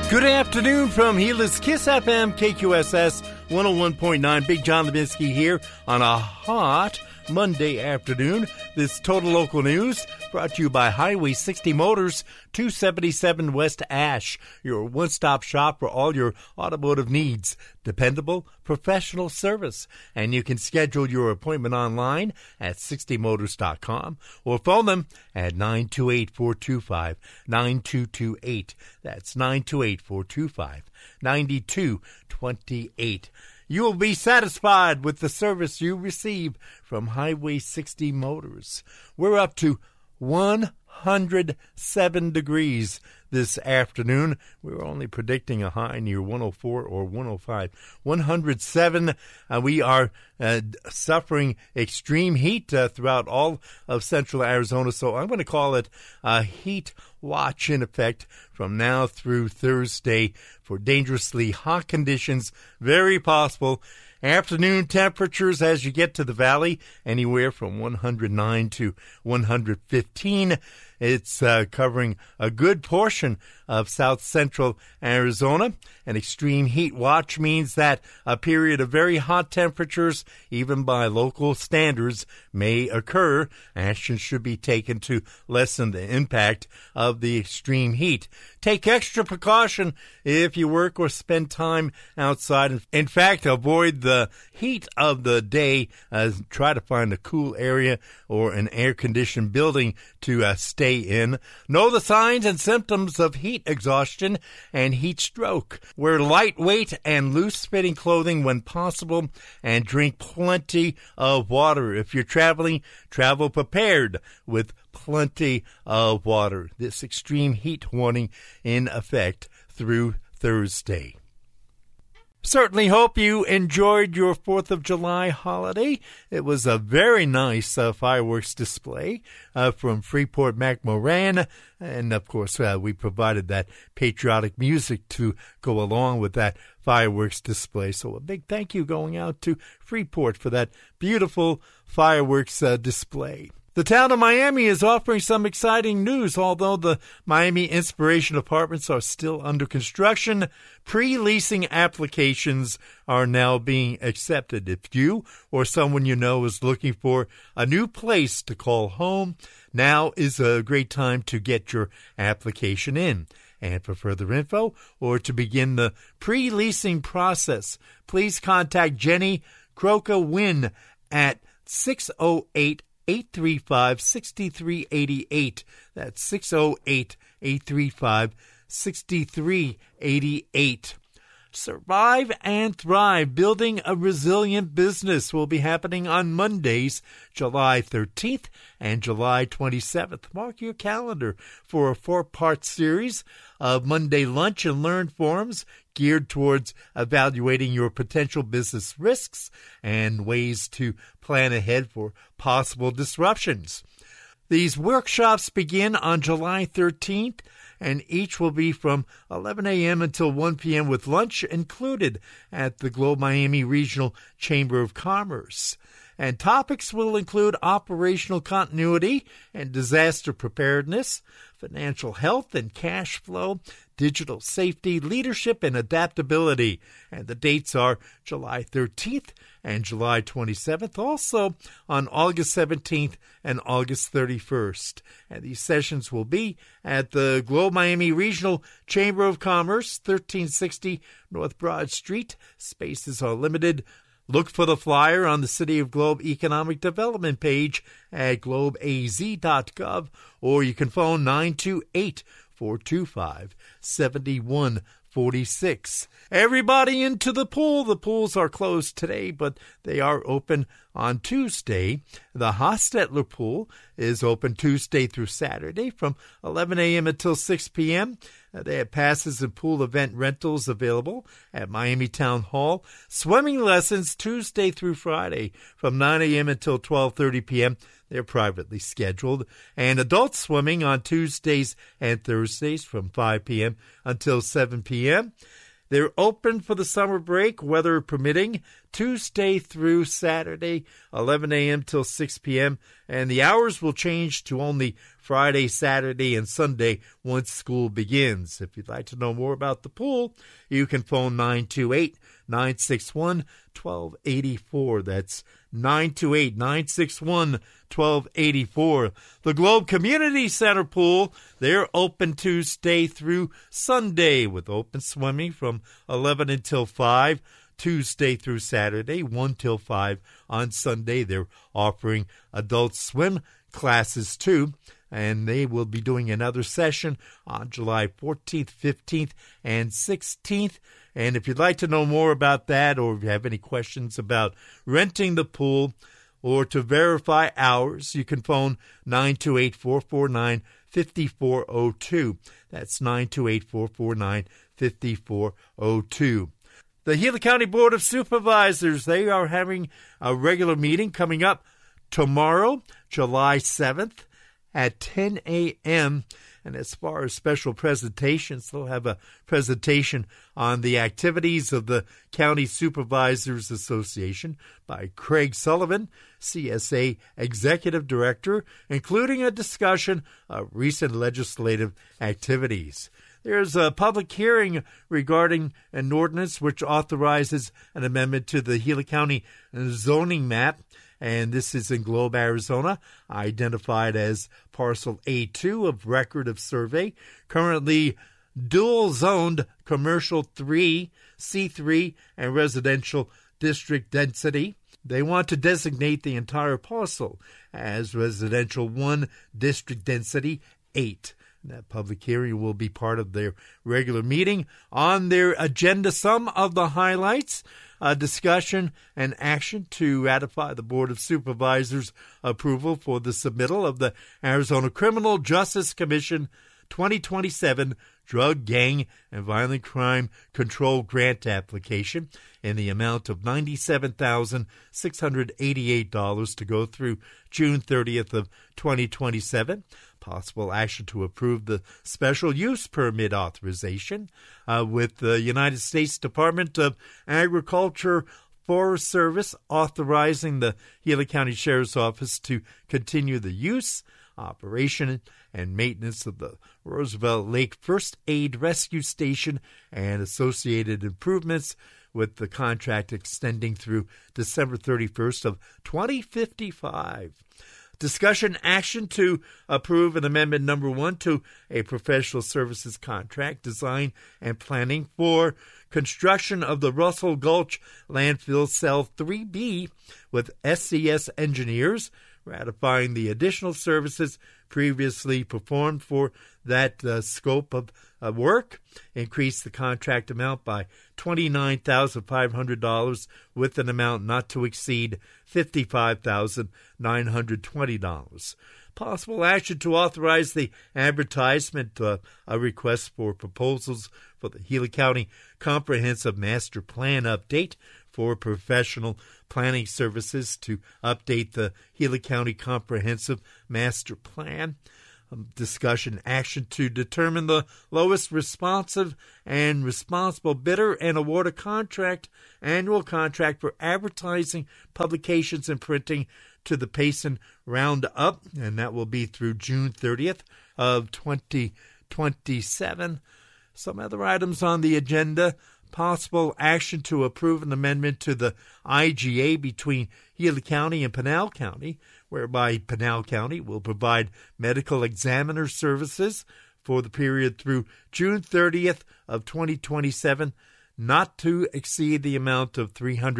Good afternoon from Gila Kiss FM, KQSS 101.9. Big John Levinsky here on a hot Monday afternoon. This Total Local News brought to you by Highway 60 Motors, 277 West Ash, your one-stop shop for all your automotive needs. Dependable, professional service. And you can schedule your appointment online at 60motors.com or phone them at 928-425-9228. That's 928-425-9228. You will be satisfied with the service you receive from Highway 60 Motors. We're up to 107 degrees this afternoon. We were only predicting a high near 104 or 105. 107. We are suffering extreme heat throughout all of central Arizona, so I'm going to call it a heat watch in effect from now through Thursday for dangerously hot conditions. Very possible. Afternoon temperatures as you get to the valley, anywhere from 109 to 115. It's covering a good portion of south central Arizona. An extreme heat watch means that a period of very hot temperatures, even by local standards, may occur. Action should be taken to lessen the impact of the extreme heat. Take extra precaution if you work or spend time outside. In fact, avoid the heat of the day. Try to find a cool area or an air-conditioned building to stay in. Know the signs and symptoms of heat exhaustion and heat stroke. Wear lightweight and loose-fitting clothing when possible, and drink plenty of water. If you're traveling, travel prepared with plenty of water. This extreme heat warning in effect through Thursday. Certainly hope you enjoyed your 4th of July holiday. It was a very nice fireworks display from Freeport McMoran. And, of course, we provided that patriotic music to go along with that fireworks display. So a big thank you going out to Freeport for that beautiful fireworks display. The town of Miami is offering some exciting news. Although the Miami Inspiration Apartments are still under construction, pre-leasing applications are now being accepted. If you or someone you know is looking for a new place to call home, now is a great time to get your application in. And for further info or to begin the pre-leasing process, please contact Jenny Croca-Wynn at 608-835-6388. That's 608-835-6388. Survive and Thrive, Building a Resilient Business will be happening on Mondays, July 13th and July 27th. Mark your calendar for a 4-part series of Monday Lunch and Learn forums geared towards evaluating your potential business risks and ways to plan ahead for possible disruptions. These workshops begin on July 13th, and each will be from 11 a.m. until 1 p.m. with lunch included at the Globe Miami Regional Chamber of Commerce. And topics will include operational continuity and disaster preparedness, financial health and cash flow, digital safety, leadership, and adaptability. And the dates are July 13th and July 27th, also on August 17th and August 31st. And these sessions will be at the Globe Miami Regional Chamber of Commerce, 1360 North Broad Street. Spaces are limited. Look for the flyer on the City of Globe Economic Development page at globeaz.gov, or you can phone 928-425-7146. Everybody into the pool. The pools are closed today, but they are open on Tuesday. The Hostetler Pool is open Tuesday through Saturday from 11 a.m. until 6 p.m. They have passes and pool event rentals available at Miami Town Hall. Swimming lessons Tuesday through Friday from 9 a.m. until 12:30 p.m. They're privately scheduled. And adult swimming on Tuesdays and Thursdays from 5 p.m. until 7 p.m. They're open for the summer break, weather permitting, Tuesday through Saturday, 11 a.m. till 6 p.m., and the hours will change to only Friday, Saturday, and Sunday once school begins. If you'd like to know more about the pool, you can phone 928-961-1284. That's 928-961-1284. The Globe Community Center pool, they're open Tuesday through Sunday with open swimming from 11 until 5. Tuesday through Saturday, 1 till 5. On Sunday, they're offering adult swim classes too, and they will be doing another session on July 14th, 15th, and 16th. And if you'd like to know more about that, or if you have any questions about renting the pool or to verify hours, you can phone 928-449-5402. That's 928-449-5402. The Gila County Board of Supervisors, they are having a regular meeting coming up tomorrow, July 7th at 10 a.m., and as far as special presentations, they'll have a presentation on the activities of the County Supervisors Association by Craig Sullivan, CSA Executive Director, including a discussion of recent legislative activities. There's a public hearing regarding an ordinance which authorizes an amendment to the Gila County zoning map, and this is in Globe, Arizona, identified as Parcel A2 of Record of Survey, currently dual-zoned Commercial 3, C3, and Residential District Density. They want to designate the entire parcel as Residential 1 District Density 8. That public hearing will be part of their regular meeting. On their agenda, some of the highlights: a discussion and action to ratify the Board of Supervisors' approval for the submittal of the Arizona Criminal Justice Commission 2027 Drug, Gang, and Violent Crime Control Grant application in the amount of $97,688 to go through June 30th of 2027. Possible action to approve the special use permit authorization with the United States Department of Agriculture Forest Service authorizing the Gila County Sheriff's Office to continue the use, operation, and maintenance of the Roosevelt Lake First Aid Rescue Station and associated improvements, with the contract extending through December 31st of 2055. Discussion action to approve an amendment number 1 to a professional services contract, design and planning for construction of the Russell Gulch Landfill Cell 3B with SCS Engineers, ratifying the additional services previously performed for that scope of work, increase the contract amount by $29,500 with an amount not to exceed $55,920. Possible action to authorize the advertisement a request for proposals for the Gila County Comprehensive Master Plan update for professional planning services to update the Gila County Comprehensive Master Plan. Discussion action to determine the lowest responsive and responsible bidder and award a annual contract for advertising, publications, and printing to the Payson Roundup, and that will be through June 30th of 2027. Some other items on the agenda: possible action to approve an amendment to the IGA between Gila County and Pinal County, whereby Pinal County will provide medical examiner services for the period through June 30th of 2027, not to exceed the amount of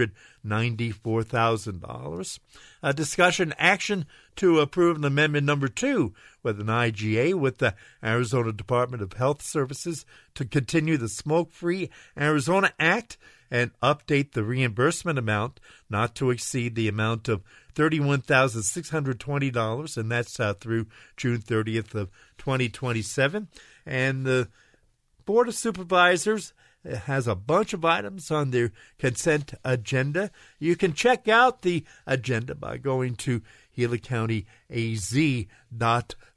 $394,000. A discussion action to approve an amendment number 2 with an IGA with the Arizona Department of Health Services to continue the Smoke-Free Arizona Act and update the reimbursement amount not to exceed the amount of $31,620, and that's through June 30th of 2027. And the Board of Supervisors has a bunch of items on their consent agenda. You can check out the agenda by going to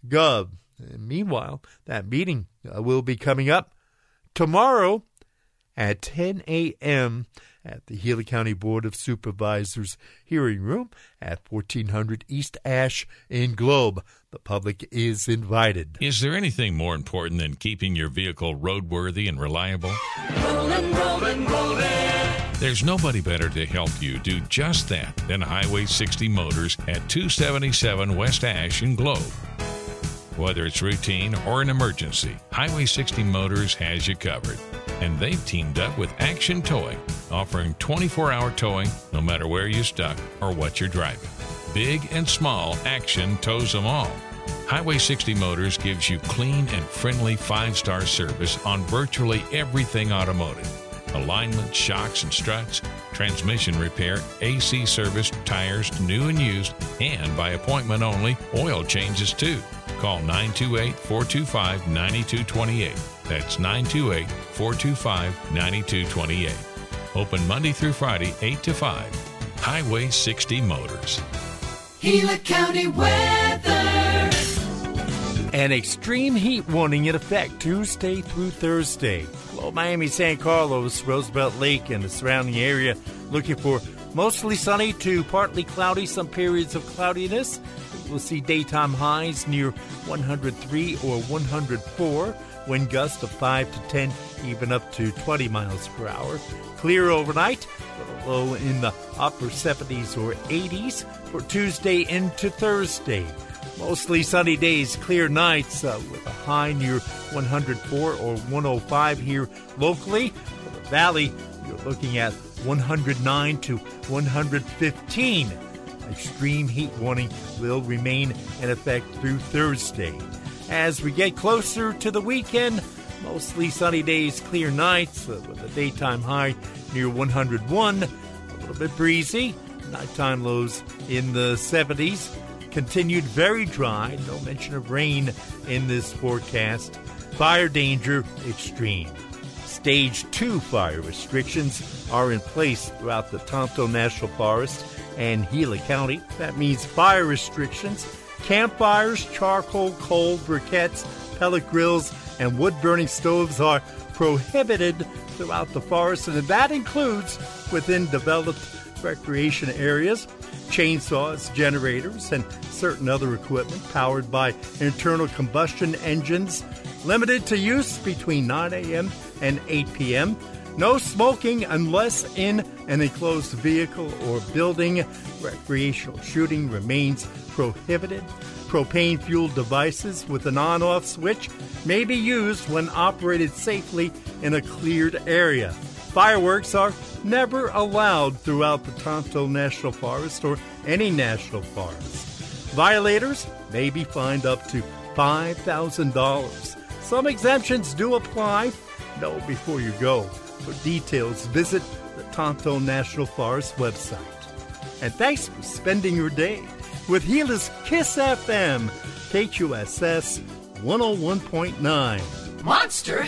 GilaCountyAZ.gov. And meanwhile, that meeting will be coming up tomorrow at 10 a.m. at the Gila County Board of Supervisors hearing room at 1400 East Ash in Globe. The public is invited. Is there anything more important than keeping your vehicle roadworthy and reliable? Rollin', rollin', rollin'. There's nobody better to help you do just that than Highway 60 Motors at 277 West Ash in Globe. Whether it's routine or an emergency, Highway 60 Motors has you covered. And they've teamed up with Action Towing, offering 24-hour towing no matter where you're stuck or what you're driving. Big and small, Action tows them all. Highway 60 Motors gives you clean and friendly 5-star service on virtually everything automotive. Alignment, shocks and struts, transmission repair, AC service, tires, new and used, and by appointment only, oil changes too. Call 928-425-9228. That's 928-425-9228. Open Monday through Friday, 8 to 5. Highway 60 Motors. Gila County weather. An extreme heat warning in effect Tuesday through Thursday. Below Miami, San Carlos, Roosevelt Lake, and the surrounding area looking for mostly sunny to partly cloudy, some periods of cloudiness. We'll see daytime highs near 103 or 104, wind gusts of 5 to 10, even up to 20 miles per hour. Clear overnight, low in the upper 70s or 80s for Tuesday into Thursday. Mostly sunny days, clear nights with a high near 104 or 105 here locally. For the valley, you're looking at 109 to 115. Extreme heat warning will remain in effect through Thursday. As we get closer to the weekend, mostly sunny days, clear nights with a daytime high near 101. A little bit breezy. Nighttime lows in the 70s. Continued very dry. No mention of rain in this forecast. Fire danger extreme. Stage 2 fire restrictions are in place throughout the Tonto National Forest and Gila County. That means fire restrictions, campfires, charcoal, coal, briquettes, pellet grills, and wood-burning stoves are prohibited throughout the forest, and that includes within developed recreation areas, chainsaws, generators, and certain other equipment powered by internal combustion engines, limited to use between 9 a.m. and 8 p.m., no smoking unless in an enclosed vehicle or building. Recreational shooting remains prohibited. Propane-fueled devices with an on-off switch may be used when operated safely in a cleared area. Fireworks are never allowed throughout the Tonto National Forest or any national forest. Violators may be fined up to $5,000. Some exemptions do apply. Know before you go. For details, visit the Tonto National Forest website. And thanks for spending your day with Gila's Kiss FM, KQSS 101.9. Monster